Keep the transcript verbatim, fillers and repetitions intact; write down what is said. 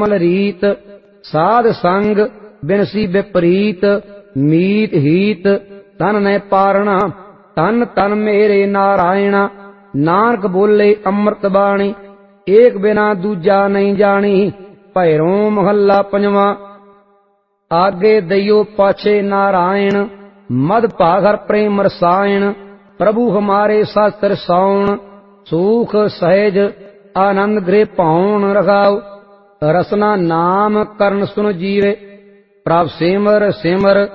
ਕਮਲ ਰੀਤ, ਸਾਧ ਸੰਗ ਬਿਨਸੀ ਵਿਪਰੀਤ, ਮੀਤ ਹੀਤ ਤਨ ਨੈ ਪਾਰਣਾ, ਤਨ ਤਨ ਮੇਰੇ ਨਾਰਾਇਣਾ। ਨਾਨਕ ਬੋਲੇ ਅੰਮ੍ਰਿਤ ਬਾਣੀ, ਏਕ ਬਿਨਾ ਦੂਜਾ ਨਹੀਂ ਜਾਣੀ। ਭੈਰੋਂ ਮਹੱਲਾ ਪੰਜਵਾਂ। ਆਗੇ ਦਈਓ ਪਾਛੇ ਨਾਰਾਇਣ, ਮਦ ਭਾਗਰ ਪ੍ਰੇਮ ਰਸਾਇਣ। ਪ੍ਰਭु ਹਮਾਰੇ ਸ਼ਾਸਤਰ ਸਾਉਣ, ਸੁਖ ਸਹਿਜ ਆਨੰਦ ਗ੍ਰਹਿ ਪਾਉਣ। ਰਖਾਉ ਰਸਨਾ ਨਾਮ ਕਰਨ ਸੁਨ ਜੀਵੇ, ਪ੍ਰਭ ਸਿਮਰ ਸਿਮਰ